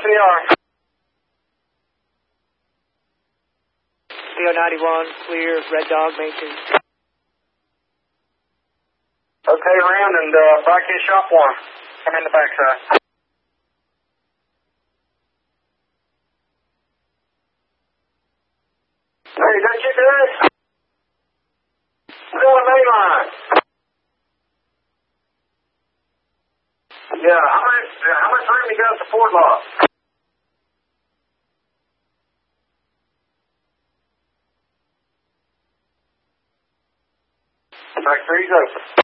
CR. CO91, clear, Red Dog, maintain. Okay, round and back in shop 1. I'm in the backside. Hey, is that you, Derek? I'm on the main line. Yeah, how much room you got at the Ford lot? Back 3's open.